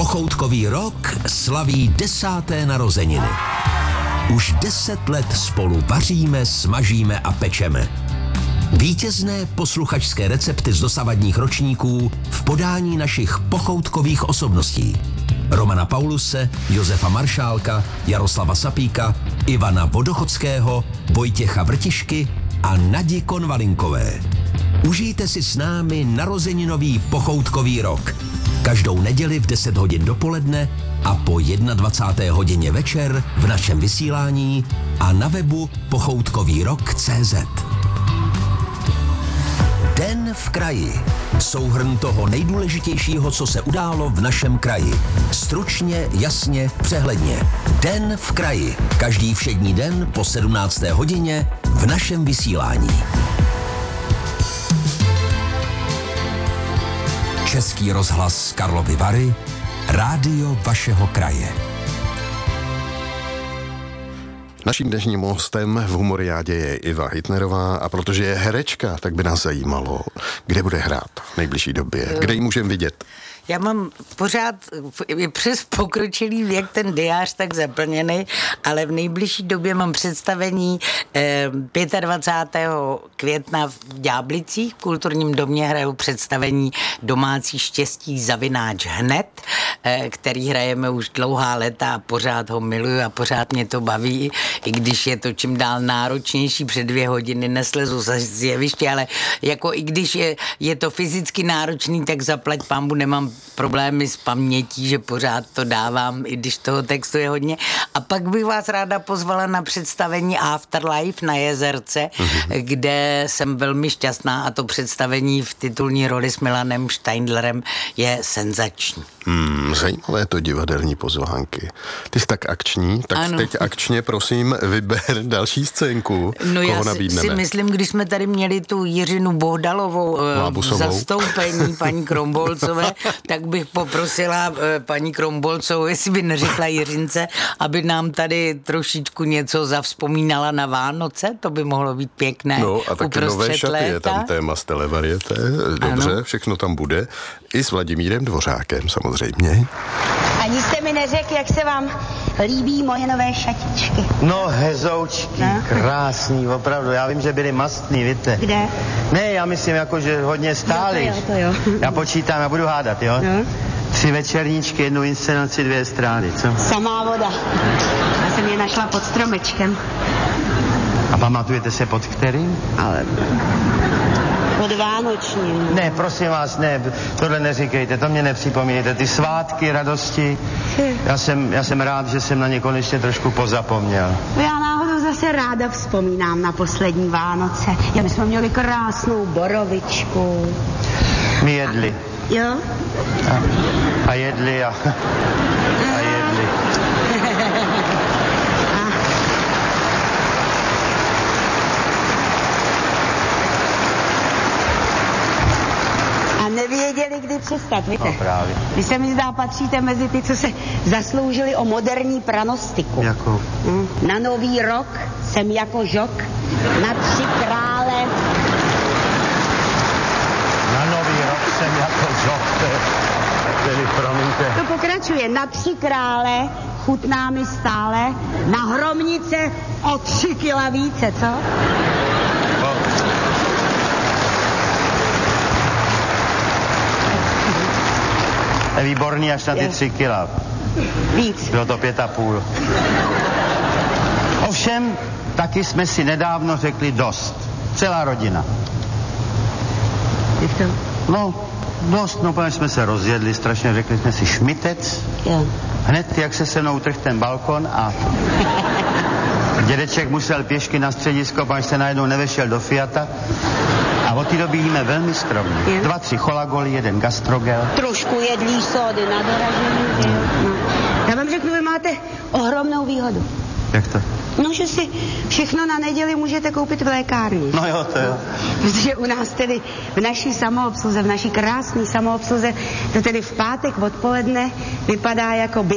Pochoutkový rok slaví 10. narozeniny. Už 10 let spolu vaříme, smažíme a pečeme. Vítězné posluchačské recepty z dosavadních ročníků v podání našich pochoutkových osobností. Romana Pauluse, Josefa Maršálka, Jaroslava Sapíka, Ivana Vodochodského, Vojtěcha Vrtišky a Nadi Konvalinkové. Užijte si s námi narozeninový pochoutkový rok. Každou neděli v 10 hodin dopoledne a po 21. hodině večer v našem vysílání a na webu pochoutkovýrok.cz. Den v kraji. Souhrn toho nejdůležitějšího, co se událo v našem kraji. Stručně, jasně, přehledně. Den v kraji. Každý všední den po 17. hodině v našem vysílání. Český rozhlas Karlovy Vary, rádio vašeho kraje. Naším dnešním hostem v Humoriádě je Iva Hitnerová a protože je herečka, tak by nás zajímalo, kde bude hrát v nejbližší době, kde ji můžeme vidět. Já mám pořád přes pokročilý věk ten diář tak zaplněný, ale v nejbližší době mám představení 25. května v Ďáblicích, v Kulturním domě hraju představení Domácí štěstí zavináč hned, který hrajeme už dlouhá léta a pořád ho miluju a pořád mě to baví, i když je to čím dál náročnější, před 2 hodiny neslezu z jeviště, ale jako i když je to fyzicky náročný, tak zaplať pánbu nemám problémy s pamětí, že pořád to dávám, i když toho textu je hodně. A pak bych vás ráda pozvala na představení Afterlife na Jezerce, kde jsem velmi šťastná a to představení v titulní roli s Milanem Steindlerem je senzační. Zajímavé to divadelní pozvánky. Ty jsi tak akční, tak ano. Teď akčně prosím vyber další scénku. No koho já nabídneme. si myslím, když jsme tady měli tu Jiřinu Bohdalovou v zastoupení paní Krombolcové, tak bych poprosila paní Krombolcovou, jestli by neřekla Jiřince, aby nám tady trošičku něco zavzpomínala na Vánoce, to by mohlo být pěkné. No a taky nové šaty, léta. Je tam téma z televarieté, dobře, ano. Všechno tam bude. I s Vladimírem Dvořákem samozřejmě. Ani jste mi neřekl, jak se vám líbí moje nové šatičky. No, hezoučky, no. Krásný, opravdu. Já vím, že byly mastný, víte. Kde? Ne, já myslím, jako, že hodně stály. To jo. Já počítám, já budu hádat, jo? No. 3 večerníčky, 1 inscenaci, 2 strany, co? Samá voda. Já jsem je našla pod stromečkem. A pamatujete se pod kterým? Ale... pod vánočním. Ne, prosím vás, ne, tohle neříkejte, to mě nepřipomínejte. Ty svátky, radosti, já jsem rád, že jsem na ně konečně trošku pozapomněl. Já náhodou zase ráda vzpomínám na poslední Vánoce. My jsme měli krásnou borovičku. My jedli. Jo? A jedli a jedli. Nevěděli, kdy přestat, víte? No právě. Vy se mi zdá, patříte mezi ty, co se zasloužili o moderní pranostiku. Jako? Na Nový rok jsem jako žok, na 3 krále. Na Nový rok jsem jako žok, tedy promiňte. To pokračuje, na 3 krále chutná mi stále, na hromnice o 3 kila více, co? Je výborný až na ty 3 kila. Víc. Bylo to 5,5. Ovšem, taky jsme si nedávno řekli dost. Celá rodina. Jak to? No, dost, no protože jsme se rozjedli, strašně řekli jsme si šmitec. Jo. Hned, jak se se mnou trhl ten balkon a dědeček musel pěšky na středisko, protože se najednou nevešel do Fiata. A od té doby jíme velmi skromně. 2, 3 cholagoly, 1 gastrogel. Trošku jedlí sódy na doražení. No. Já vám řeknu, vy máte ohromnou výhodu. Jak to? No, že si všechno na neděli můžete koupit v lékárně. No jo, to jo. Protože u nás tedy v naší samoobsluze, v naší krásné samoobsluze, to tedy v pátek odpoledne vypadá jako